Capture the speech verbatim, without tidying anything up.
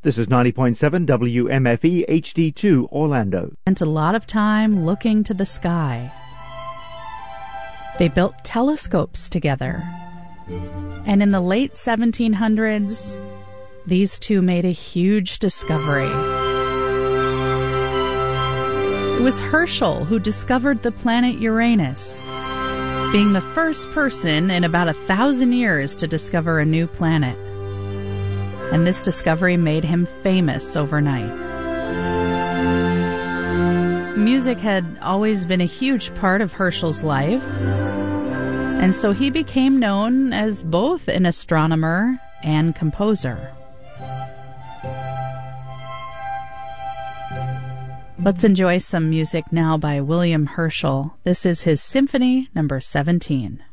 This is ninety point seven W M F E H D two Orlando. Spent a lot of time looking to the sky. They built telescopes together. And in the late seventeen hundreds, these two made a huge discovery. It was Herschel who discovered the planet Uranus, being the first person in about a thousand years to discover a new planet. And this discovery made him famous overnight. Music had always been a huge part of Herschel's life, and so he became known as both an astronomer and composer. Let's enjoy some music now by William Herschel. This is his Symphony number seventeen.